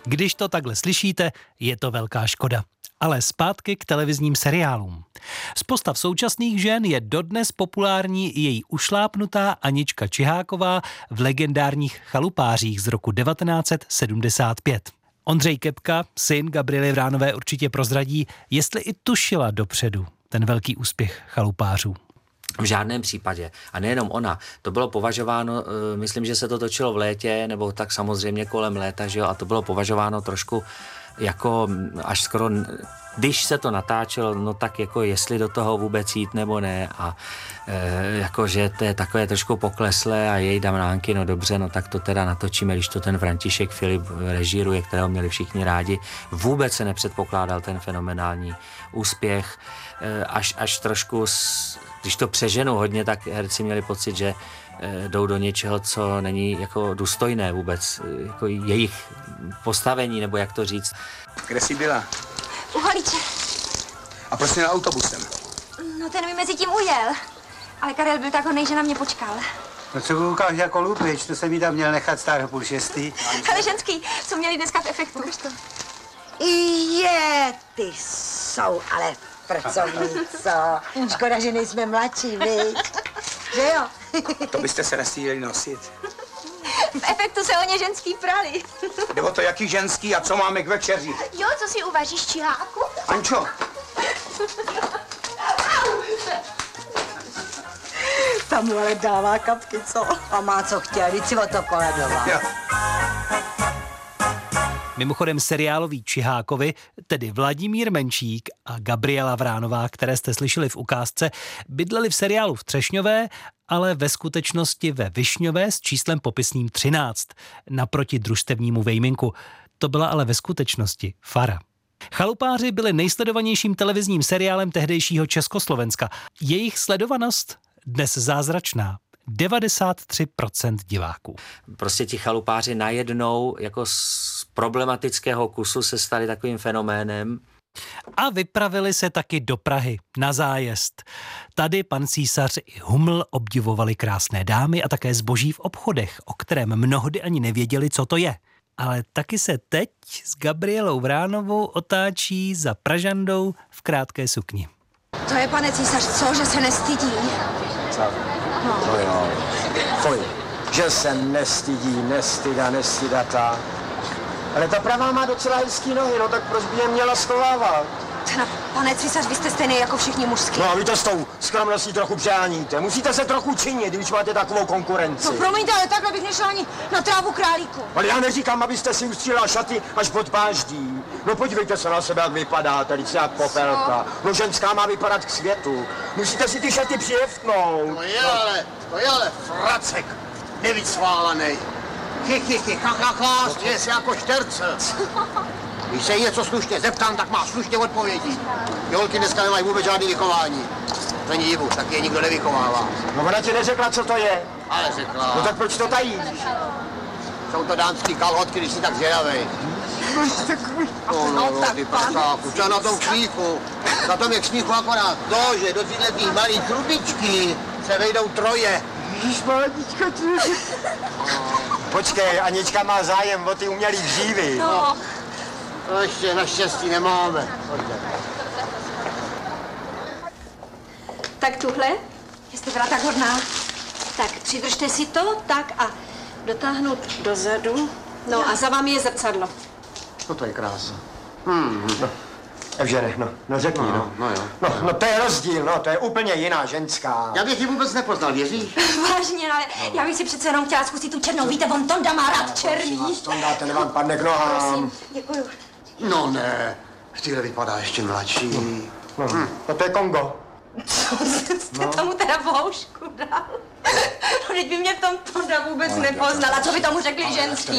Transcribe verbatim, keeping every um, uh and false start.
Když to takhle slyšíte, je to velká škoda. Ale zpátky k televizním seriálům. Z postav současných žen je dodnes populární její ušlápnutá Anička Čiháková v legendárních Chalupářích z roku devatenáct set sedmdesát pět. Ondřej Kepka, syn Gabriely Vránové, určitě prozradí, jestli i tušila dopředu ten velký úspěch Chalupářů. V žádném případě. A nejenom ona. To bylo považováno, myslím, že se to točilo v létě, nebo tak samozřejmě kolem léta, že jo, a to bylo považováno trošku jako až skoro, když se to natáčelo, no tak jako jestli do toho vůbec jít nebo ne a e, jako, že to je takové trošku pokleslé a jej dám nánky, no dobře, no tak to teda natočíme, když to ten František Filip režíruje, kterého měli všichni rádi. Vůbec se nepředpokládal ten fenomenální úspěch, e, až, až trošku, s, když to přeženu hodně, tak herci měli pocit, že e, jdou do něčeho, co není jako důstojné vůbec, jako jejich postavení, nebo jak to říct. Kde jsi byla? U Holiče. A proč jsi na autobusem? No ten mi mezi tím ujel. Ale Karel byl tak hodnej, že na mě počkal. No co koukáš jako lupič, to jsem jí tam měl nechat stát do půl šestý. Ale ženský, co měli dneska v efektu. Je, ty jsou ale pracovní, co? Škoda, že nejsme mladší, viď? Že jo? To byste se nestýděli nosit. V efektu se o ně ženský prali. Jde o to, jaký ženský a co máme k večeři. Jo, co si uvaříš, Čiháku? Ančo! Ta mu ale dává kapky, co? A má co chtěl, víc si o to koledoval. Jo. Mimochodem seriáloví Čihákovi, tedy Vladimír Menšík a Gabriela Vránová, které jste slyšeli v ukázce, bydleli v seriálu v Třešňové, ale ve skutečnosti ve Višňové s číslem popisným třináct, naproti družstevnímu Vejminku. To byla ale ve skutečnosti fara. Chalupáři byli nejsledovanějším televizním seriálem tehdejšího Československa. Jejich sledovanost dnes zázračná. devadesát tři procent diváků. Prostě ti chalupáři najednou jako z problematického kusu se stali takovým fenoménem. A vypravili se taky do Prahy na zájezd. Tady pan císař i Huml obdivovali krásné dámy a také zboží v obchodech, o kterém mnohdy ani nevěděli, co to je. Ale taky se teď s Gabrielou Vránovou otáčí za Pražandou v krátké sukni. To je, pane císař, co, že se nestydí? Co? No. No jo. Fuj, že se nestydí, nestyda, nestydata. Ale ta pravá má docela hezký nohy, no tak proč by je měla schovávat? Teda, pane císař, vy jste stejný jako všichni mužský. No a vy to s tou skromností trochu přeháníte. Musíte se trochu činit, když máte takovou konkurenci. No promiňte, ale takhle bych nešla ani na trávu králíku. Ale já neříkám, abyste si ustřílela šaty až pod páždí. No podívejte se na sebe, jak vypadáte, teď se jak popelka. No ženská má vypadat k světu. Musíte si ty šaty přijeftnout. To je ale, to je ale fracek, nevycválanej. Chy, chy, chy, ha, ha, ha, směje se jako šterce. Když se jí něco slušně zeptám, tak má slušně odpovědi. Ty holky dneska nemají vůbec žádný vychování. Není divu, tak je nikdo nevychovává. No ona ti neřekla, co to je. Ale řekla. No tak proč to tajíš? Jsou to dámský kalhotky, když jsi tak zvědavej. No, no, no, ty prsáku, co na tom kšníku? Na tom je kšníku akorát to, že do této malý trubičky se vejdou troje. Ježišmanička, ty. Počkej, Anička má zájem o ty umělý dřívy. No. To ještě naštěstí nemáme. Pojďte. Tak tuhle, jste byla tak hodná. Tak přidržte si to, tak a dotáhnout dozadu. No a za vámi je zrcadlo. No to je krása. Hmm. No, Evžene, no, no řekni, no. No, no jo. No, no to je rozdíl, no, to je úplně jiná ženská. Já bych ji vůbec nepoznal, věříš? Vážně, ale já bych si přece jenom chtěla zkusit tu černou. Víte, on Tonda má rád černý. Tonda, ten vám padne k nohám. Prosím, děkuju. No ne, tyhle vypadá ještě mladší. No, hm. no to je Kongo. Co jste no. tomu teda voušku dal? No teď by mě v tom Tonda vůbec nepoznala. Co by tomu řekli ženský?